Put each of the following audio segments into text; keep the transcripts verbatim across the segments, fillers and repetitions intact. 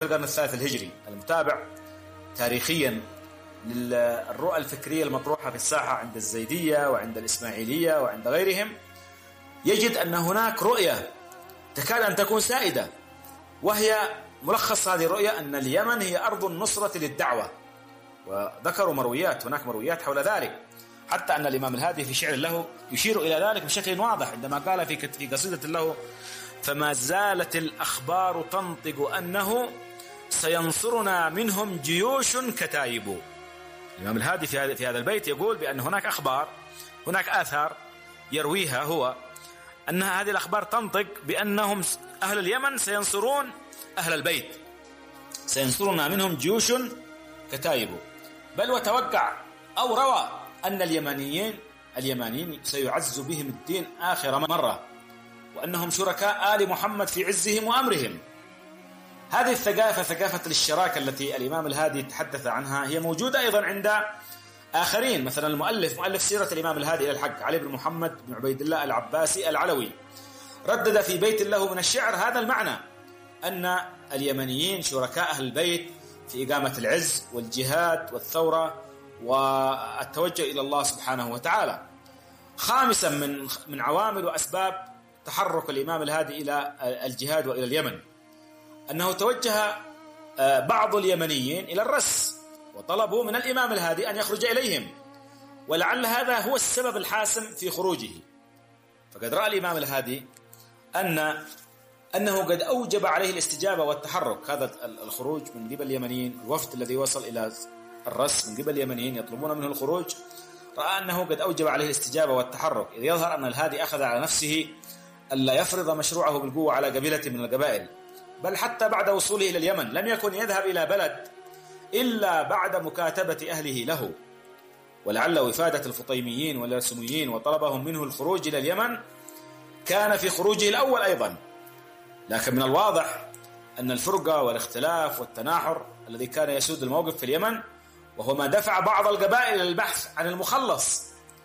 القرن الثالث الهجري. المتابع تاريخيا للرؤى الفكرية المطروحة في الساحة عند الزيدية وعند الإسماعيلية وعند غيرهم يجد أن هناك رؤية تكاد أن تكون سائدة، وهي ملخص هذه الرؤية أن اليمن هي أرض النصرة للدعوة، وذكروا مرويات، هناك مرويات حول ذلك، حتى أن الإمام الهادي في شعر له يشير إلى ذلك بشكل واضح عندما قال في قصيدة له: فما زالت الأخبار تنطق أنه سينصرنا منهم جيوش كتايب. الإمام الهادي في هذا في هذا البيت يقول بأن هناك أخبار، هناك آثار يرويها هو، أن هذه الأخبار تنطق بأنهم أهل اليمن سينصرون أهل البيت، سينصرنا منهم جيوش كتايب. بل وتوقع أو روى أن اليمنيين اليمانيين سيعز بهم الدين آخر مرة، وأنهم شركاء آل محمد في عزهم وأمرهم. هذه الثقافة، ثقافة الاشتراك التي الإمام الهادي تحدث عنها، هي موجودة أيضا عند آخرين. مثلا المؤلف مؤلف سيرة الإمام الهادي إلى الحق علي بن محمد بن عبيد الله العباسي العلوي ردد في بيت له من الشعر هذا المعنى، أن اليمنيين شركاء أهل البيت في إقامة العز والجهاد والثورة والتوجه إلى الله سبحانه وتعالى. خامسا من من عوامل وأسباب تحرك الإمام الهادي إلى الجهاد وإلى اليمن أنه توجه بعض اليمنيين إلى الرس وطلبوا من الإمام الهادي أن يخرج إليهم، ولعل هذا هو السبب الحاسم في خروجه. فقد رأى الإمام الهادي أن أنه قد أوجب عليه الاستجابة والتحرك، هذا الخروج من قبل اليمنيين، الوفد الذي وصل إلى الرس من قبل اليمنيين يطلبون منه الخروج، رأى أنه قد أوجب عليه الاستجابة والتحرك، إذ يظهر أن الهادي أخذ على نفسه ألا يفرض مشروعه بالقوة على قبيلة من القبائل، بل حتى بعد وصوله إلى اليمن لم يكن يذهب إلى بلد إلا بعد مكاتبة أهله له. ولعل وفادة الفطيميين والرسميين وطلبهم منه الخروج إلى اليمن كان في خروجه الأول أيضا، لكن من الواضح أن الفرقة والاختلاف والتناحر الذي كان يسود الموقف في اليمن وهو ما دفع بعض القبائل للبحث عن المخلص،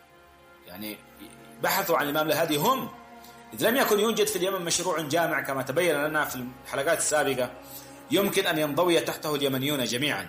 يعني بحثوا عن الإمام الهادي هم، إذ لم يكن يوجد في اليمن مشروع جامع كما تبين لنا في الحلقات السابقة يمكن أن ينضوي تحته اليمنيون جميعا.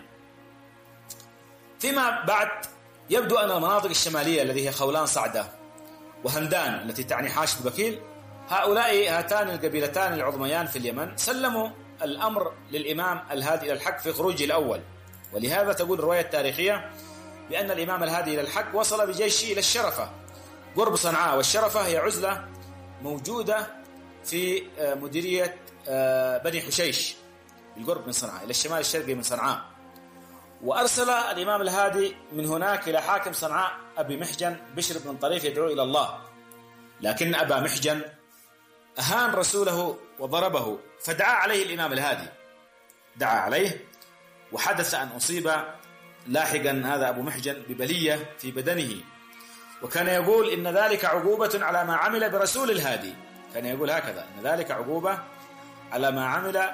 فيما بعد يبدو أن المناطق الشمالية التي هي خولان صعدة وهمدان التي تعني حاشد بكيل، هؤلاء هاتان القبيلتان العظميان في اليمن سلموا الأمر للإمام الهادي إلى الحق في خروجه الأول، ولهذا تقول الرواية التاريخية بأن الإمام الهادي إلى الحق وصل بجيشه إلى الشرفة قرب صنعاء، والشرفة هي عزلة موجودة في مديرية بني حشيش بالقرب من صنعاء إلى الشمال الشرقي من صنعاء. وأرسل الإمام الهادي من هناك إلى حاكم صنعاء أبي محجن بشر بن طريف يدعو إلى الله، لكن أبا محجن أهان رسوله وضربه، فدعا عليه الإمام الهادي، دعا عليه، وحدث أن أصيب لاحقا هذا أبو محجن ببلية في بدنه، وكان يقول إن ذلك عقوبة على ما عمل برسول الهادي، كان يقول هكذا إن ذلك عقوبة على ما عمل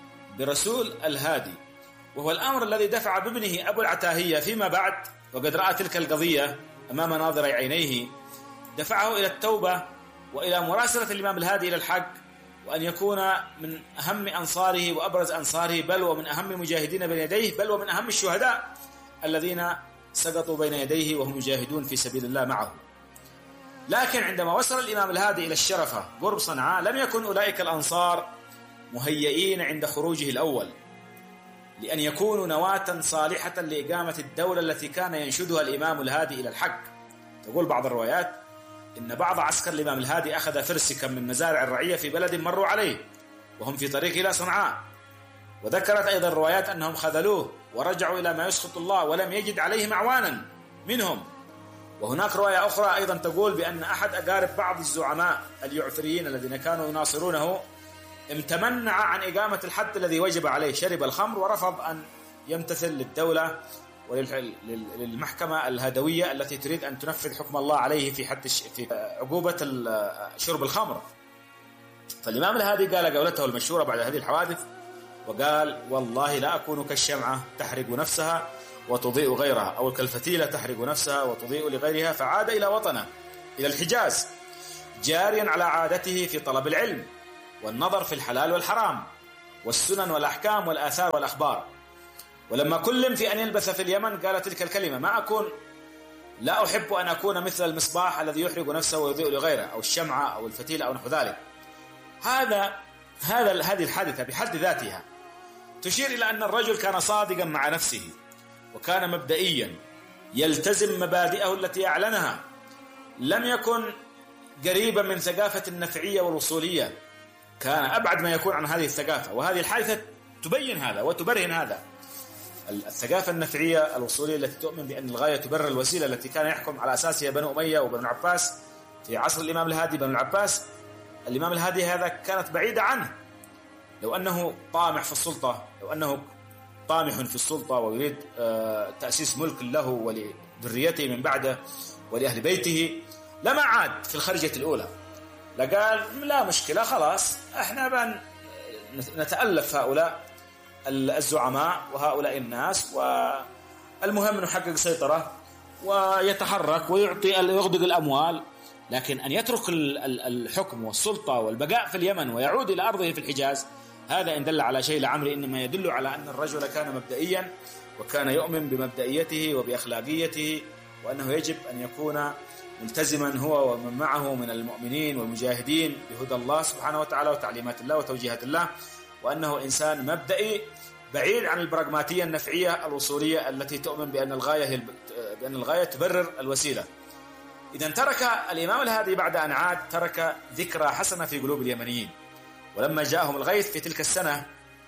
برسول الهادي، وهو الأمر الذي دفع بابنه أبو العتاهية فيما بعد، وقد رأى تلك القضية أمام ناظر عينيه، دفعه إلى التوبة وإلى مراسلة الإمام الهادي إلى الحق، وأن يكون من أهم أنصاره وأبرز أنصاره، بل ومن أهم مجاهدين بين يديه، بل ومن أهم الشهداء الذين سقطوا بين يديه وهم يجاهدون في سبيل الله معه. لكن عندما وصل الإمام الهادي إلى الشرفة قرب صنعاء لم يكن أولئك الأنصار مهيئين عند خروجه الأول لأن يكونوا نواة صالحة لإقامة الدولة التي كان ينشدها الإمام الهادي إلى الحق. تقول بعض الروايات إن بعض عسكر الإمام الهادي أخذ فرسكا من مزارع الرعية في بلد مروا عليه وهم في طريق إلى صنعاء، وذكرت أيضا الروايات أنهم خذلوه ورجعوا إلى ما يسخط الله ولم يجد عليهم أعوانا منهم. وهناك رواية أخرى أيضا تقول بأن أحد أقارب بعض الزعماء اليعفريين الذين كانوا يناصرونه امتنع عن إقامة الحد الذي وجب عليه، شرب الخمر ورفض أن يمتثل للدولة وللمحكمة الهدوية التي تريد أن تنفذ حكم الله عليه في حد في عقوبة شرب الخمر. فالإمام الهادي قال قولته المشهورة بعد هذه الحوادث وقال: والله لا أكون كالشمعة تحرق نفسها وتضيء غيرها، أو كالفتيلة تحرق نفسها وتضيء لغيرها. فعاد إلى وطنه إلى الحجاز جاريا على عادته في طلب العلم والنظر في الحلال والحرام، والسنن والأحكام والآثار والأخبار. ولما كلم في أن يلبث في اليمن قال تلك الكلمة: ما أكون لا أحب أن أكون مثل المصباح الذي يحرق نفسه ويضيء لغيره، أو الشمعة أو الفتيلة أو نحو ذلك. هذا هذا هذه الحادثة بحد ذاتها تشير إلى أن الرجل كان صادقا مع نفسه، وكان مبدئيا يلتزم مبادئه التي أعلنها، لم يكن قريبا من ثقافة النفعية والوصولية، كان أبعد ما يكون عن هذه الثقافة. وهذه الحادثة تبين هذا وتبرهن هذا. الثقافة النفعية الوصولية التي تؤمن بأن الغاية تبرر الوسيلة، التي كان يحكم على أساسها بنو أمية وبنو العباس في عصر الإمام الهادي. بنو العباس، الإمام الهادي هذا كانت بعيدة عنه. لو أنه طامح في السلطة، لو أنه طامح في السلطة ويريد تأسيس ملك له ولذريته من بعده ولأهل بيته، لما عاد في الخرجة الأولى، لقال لا مشكلة، خلاص احنا بن نتألف هؤلاء الزعماء وهؤلاء الناس، والمهم أن يحقق سيطرة ويتحرك ويعطي يغدق الأموال. لكن أن يترك الحكم والسلطة والبقاء في اليمن ويعود إلى أرضه في الحجاز، هذا إن دل على شيء لعمري إنما يدل على أن الرجل كان مبدئيا، وكان يؤمن بمبدئيته وبأخلاقيته، وأنه يجب أن يكون ملتزما هو ومن معه من المؤمنين والمجاهدين بهدى الله سبحانه وتعالى وتعليمات الله وتوجيهات الله، وأنه إنسان مبدئي بعيد عن البراغماتية النفعية الوصولية التي تؤمن بأن الغاية بأن الغاية تبرر الوسيلة. إذن ترك الإمام الهادي بعد أن عاد ترك ذكرى حسنة في قلوب اليمنيين. ولما جاءهم الغيث في تلك السنة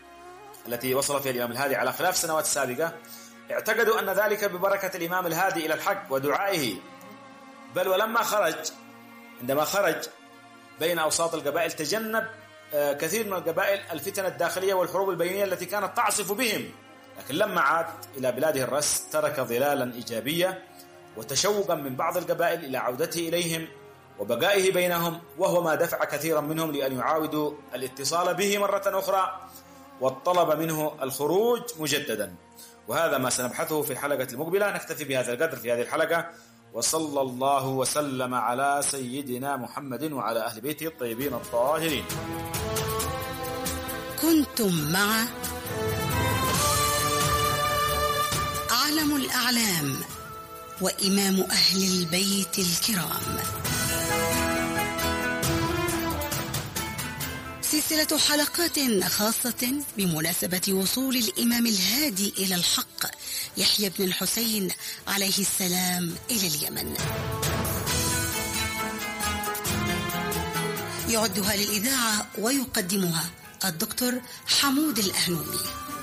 التي وصل فيها الإمام الهادي على خلاف السنوات السابقة، اعتقدوا أن ذلك ببركة الإمام الهادي إلى الحق ودعائه. بل ولما خرج، عندما خرج بين أوساط القبائل، تجنب كثير من القبائل الفتن الداخلية والحروب البينية التي كانت تعصف بهم. لكن لما عاد إلى بلاده الرس ترك ظلالا إيجابية وتشوقا من بعض القبائل إلى عودته إليهم وبقائه بينهم، وهو ما دفع كثيرا منهم لأن يعاودوا الاتصال به مرة أخرى، والطلب منه الخروج مجددا. وهذا ما سنبحثه في الحلقة المقبلة. نكتفي بهذا القدر في هذه الحلقة، وصلى الله وسلم على سيدنا محمد وعلى أهل بيته الطيبين الطاهرين. كنتم مع أعلم الأعلام وإمام أهل البيت الكرام، سلسلة حلقات خاصة بمناسبة وصول الإمام الهادي إلى الحق يحيى بن الحسين عليه السلام إلى اليمن. يعدها للإذاعة ويقدمها الدكتور حمود الأهنومي.